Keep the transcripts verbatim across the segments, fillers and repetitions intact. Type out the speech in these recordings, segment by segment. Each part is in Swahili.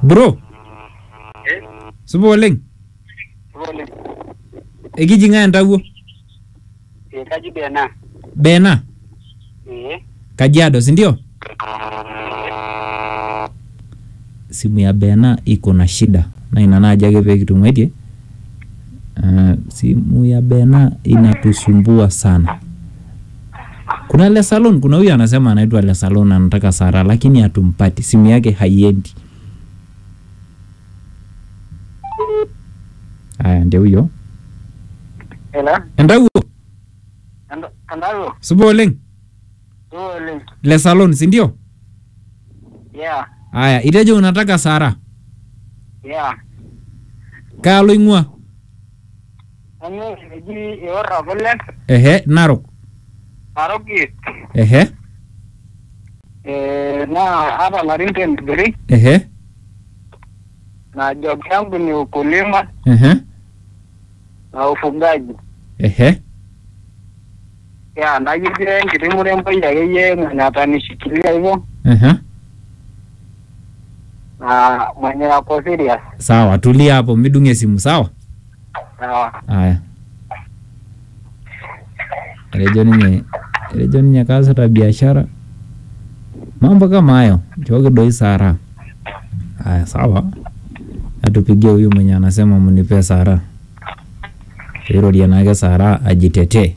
Bro. Eh? Subo oleng. Wole. Ekiji nga entawuo? Eh, kaji Bena. Bena. Eh. Kajiado, si ndio? Simu ya Bena iko na shida. Na inana haja ake pee kitumwetie. Uh, simu ya Bena inatusumbua sana. Kuna Le Salon, kuna huyu anasema anaitwa Le Salon anataka Sara lakini hatumpati. Simu yake haiendi. Aya, ndio huyo. Ela. Entawuo? Andalo. Subo oleng. Wole. Le Salon, si ndio? Yeah. Aya, itejo unataka Sara. Yeah. Kaalo ing'ua? Anu eji eorra kule. Ehe, Narok. Narokit. Ehe. Eh, na hapa larin twenty-three. Ehe. Na job yangu ni ukulima Ehe. na ufugaji. Ehe. Ya, najibia enkiti murembo akeyie mwenye atanishikilia hivyo Ehe. na mwenye ako serious. Sawa, tulia hapo midunge simu, sawa? Sawa. Aya. Rejo ninye, rejo ninye kazi ta biashara. Mambo kama hayo, joge doi Sara. Aya, sawa. Atupigie huyu mwenye anasema mnipe Sara. Hilo lianake Sara ajitetee.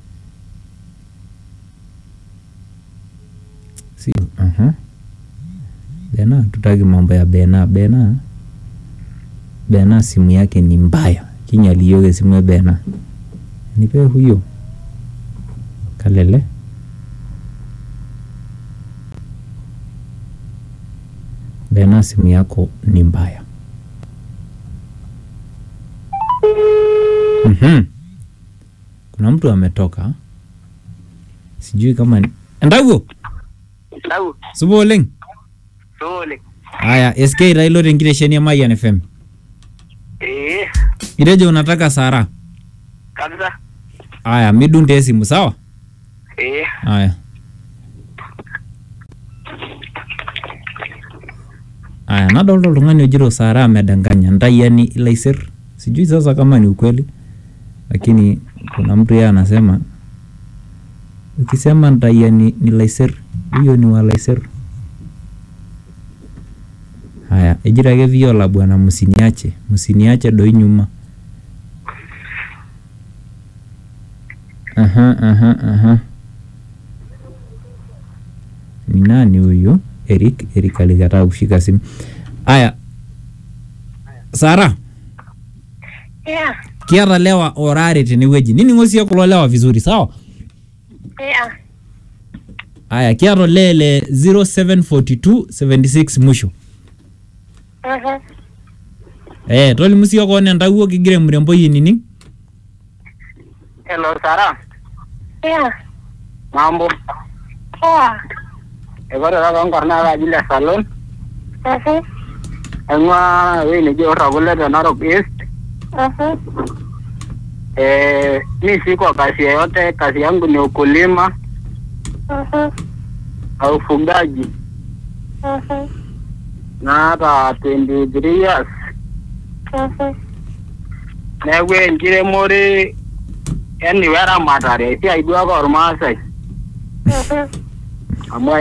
Si, aha. Bena, tutaki mambo ya Bena. Bena. Bena simu yake ni mbaya. Kinya liyoge simu ya Bena. Nipe huyo. Kalele. Bena simu yako ni mbaya. Mhm. Kuna mtu ametoka. Sijui kama ni... Ndago. Ndago. Subo oleng. Wole. Aya, S K Railo tengire sheni ya Mayan F M. Eh. Irejo unataka Sara. Kabisa. Aya, midunde simu, sawa? Eh. Aya. Aya, nadolta oltung'ani ojito Sara amedanganya. Ndayani Ilaisir. Sijui sasa kama ni ukweli. Lakini kuna mtu yeye anasema ukisema Ndayani ni Ilaisir, huyo ni wa Ilaisir. Haya, ejira ke viola bwana, msiniache. Msiniache doi nyuma. Aha, aha, aha. Ni nani huyu? Eric, Eric alikataa kushika simu. Aya. Sara. Yeah. Kiata lewa orare teneweji. Nini ngosi kulo lewa vizuri, sawa? Yeah. Aya, kiata lele zero seven four two seven six mwisho. Mhm. Eh, toli musio ko ne ndawuo kigire mrembo yinini. Hello, Sara. Yeah. Mambo. Poa. Ebora kaka nkorna kaji Le Salon. Mhm. Engwa we neji orra kule te Narok East. Mhm. Eh, mi siko kazi yoyote, kazi yangu ni ukulima Mhm. na ufugaji. Mhm. Na hata twenty-three years. Mhm. Neeku enkiremore yani weramatare esiai duo ake ormaasai. Mhm. Amu